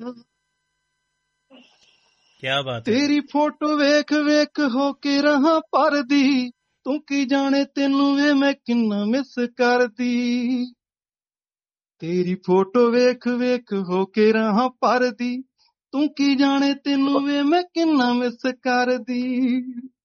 ਕਿਆ ਬਾਤ ਹੈ। ਤੇਰੀ ਫੋਟੋ ਵੇਖ ਵੇਖ ਹੋ ਕੇ ਰਹਾ ਭਰਦੀ, ਤੂੰ ਕੀ ਜਾਣੇ ਤੈਨੂੰ ਵੇ ਮੈਂ ਕਿੰਨਾ ਮਿਸ ਕਰਦੀ। ਤੇਰੀ ਫੋਟੋ ਵੇਖ ਵੇਖ ਹੋ ਕੇ ਰਹਾ ਭਰਦੀ, ਤੂੰ ਕੀ ਜਾਣੇ ਤੈਨੂੰ ਵੇ ਮੈਂ ਕਿੰਨਾ ਮਿਸ ਕਰਦੀ।